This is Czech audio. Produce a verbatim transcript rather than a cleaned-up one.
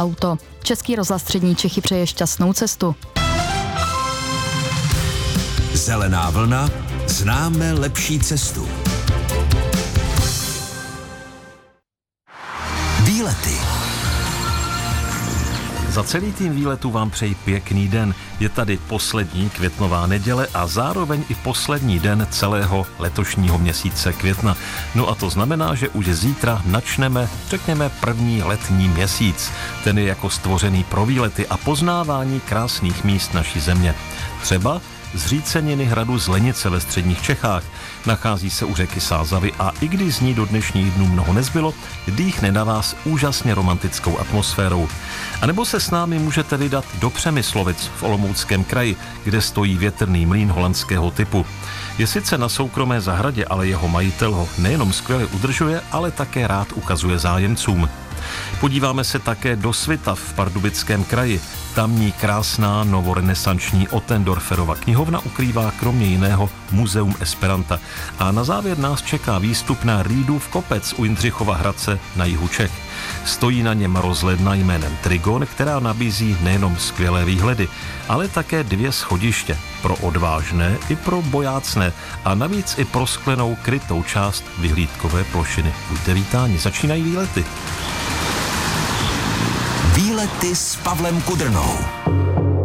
auto. Český rozhlas Střední Čechy přeje šťastnou cestu. Zelená vlna, známe lepší cestu. Výlety. Za celý tým výletu vám přeji pěkný den. Je tady poslední květnová neděle a zároveň i poslední den celého letošního měsíce května. No a to znamená, že už zítra načneme, řekněme, první letní měsíc. Ten je jako stvořený pro výlety a poznávání krásných míst naší země. Třeba zříceniny hradu Zlenice ve středních Čechách. Nachází se u řeky Sázavy a i když z ní do dnešních dnů mnoho nezbylo, dýchne na vás úžasně romantickou atmosférou. A nebo se s námi můžete vydat do Přemyslovic v Olomouckém kraji, kde stojí větrný mlýn holandského typu. Je sice na soukromé zahradě, ale jeho majitel ho nejenom skvěle udržuje, ale také rád ukazuje zájemcům. Podíváme se také do Svitav v Pardubickém kraji. Tamní krásná novorenesanční Ottendorferova knihovna ukrývá kromě jiného Muzeum Esperanta. A na závěr nás čeká výstup na Rýdův kopec u Jindřichova Hradce na jihu Čech. Stojí na něm rozhledna jménem Trigon, která nabízí nejenom skvělé výhledy, ale také dvě schodiště pro odvážné i pro bojácné a navíc i pro sklenou krytou část vyhlídkové plošiny. Buďte vítáni, začínají výlety. Výlety s Pavlem Kudrnou.